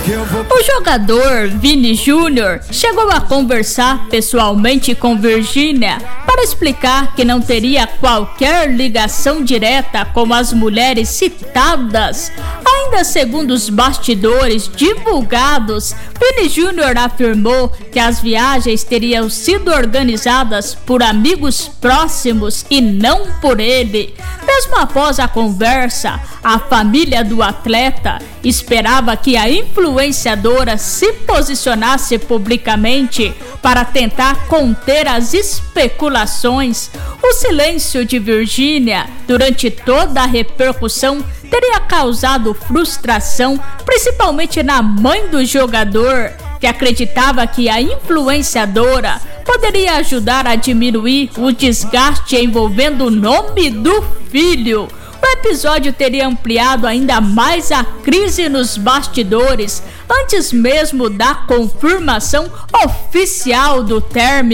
O jogador Vini Júnior chegou a conversar pessoalmente com Virgínia para explicar que não teria qualquer ligação direta com as mulheres citadas. Ainda segundo os bastidores divulgados, Vini Júnior afirmou que as viagens teriam sido organizadas por amigos próximos e não por ele. Mesmo após a conversa, a família do atleta esperava que a influenciadora se posicionasse publicamente para tentar conter as especulações. O silêncio de Virgínia durante toda a repercussão teria causado frustração, principalmente na mãe do jogador, que acreditava que a influenciadora poderia ajudar a diminuir o desgaste envolvendo o nome do filho. O episódio teria ampliado ainda mais a crise nos bastidores, antes mesmo da confirmação oficial do término.